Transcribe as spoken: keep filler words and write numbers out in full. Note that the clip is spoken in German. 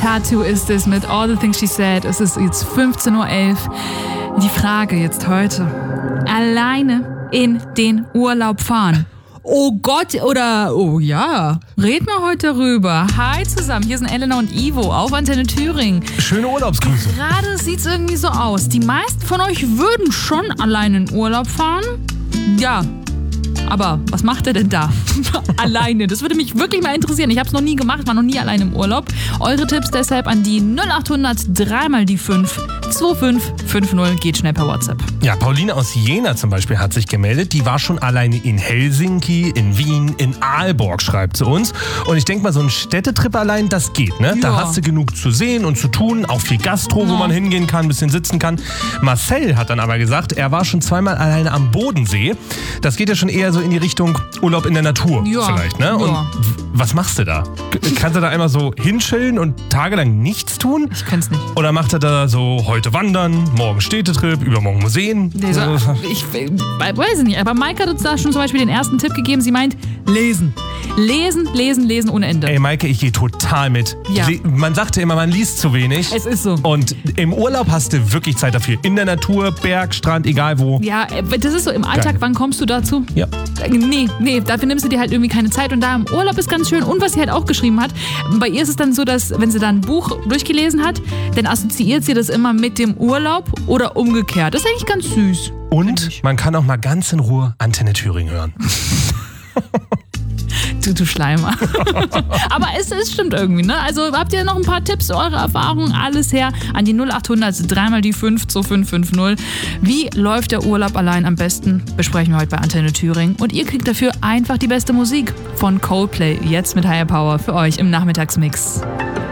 Tattoo ist es mit All the Things She Said. Es ist jetzt fünfzehn Uhr elf. Die Frage jetzt heute. Alleine in den Urlaub fahren. Oh Gott, oder, oh ja, red mal heute darüber. Hi zusammen, hier sind Elena und Ivo auf Antenne Thüringen. Schöne Urlaubsgrüße. Gerade sieht's irgendwie so aus. Die meisten von euch würden schon alleine in Urlaub fahren. Ja, aber was macht er denn da? Alleine, das würde mich wirklich mal interessieren. Ich habe es noch nie gemacht, war noch nie alleine im Urlaub. Eure Tipps deshalb an die null acht hundert drei mal die fünf zwei fünf fünf null. Geht schnell per WhatsApp. Ja, Pauline aus Jena zum Beispiel hat sich gemeldet. Die war schon alleine in Helsinki, in Wien, in Aalborg, schreibt sie uns. Und ich denke mal, so ein Städtetrip allein, das geht, ne? Ja. Da hast du genug zu sehen und zu tun. Auch viel Gastro, wo Ja. man hingehen kann, ein bisschen sitzen kann. Marcel hat dann aber gesagt, er war schon zweimal alleine am Bodensee. Das geht ja schon eher so in die Richtung Urlaub in der Natur Ja. vielleicht, ne? Und Ja. was machst du da? Kannst du da einmal so hinchillen und tagelang nichts tun? Ich kann's nicht. Oder macht er da so heute wandern, morgen Städtetrip, übermorgen Museen? Nee, so, ich äh, weiß es nicht, aber Maike hat uns da schon zum Beispiel den ersten Tipp gegeben. Sie meint, lesen. Lesen, lesen, lesen ohne Ende. Ey, Maike, ich gehe total mit. Ja. Le- Man sagte immer, man liest zu wenig. Es ist so. Und im Urlaub hast du wirklich Zeit dafür. In der Natur, Berg, Strand, egal wo. Ja, äh, das ist so im Alltag. Geil. Wann kommst du dazu? Ja. Äh, Nee, nee, dafür nimmst du dir halt irgendwie keine Zeit. Und da im Urlaub ist ganz schön. Und was sie halt auch geschrieben hat, bei ihr ist es dann so, dass wenn sie dann ein Buch durchgelesen hat, dann assoziiert sie das immer mit dem Urlaub oder umgekehrt. Das ist eigentlich ganz süß. Und man kann auch mal ganz in Ruhe Antenne Thüringen hören. Du, du Schleimer. Aber es, es stimmt irgendwie, ne? Also habt ihr noch ein paar Tipps, eure Erfahrungen, alles her an die null acht hundert drei mal die fünf zwei fünf fünf null. Wie läuft der Urlaub allein am besten? Besprechen wir heute bei Antenne Thüringen. Und ihr kriegt dafür einfach die beste Musik von Coldplay. Jetzt mit Higher Power für euch im Nachmittagsmix.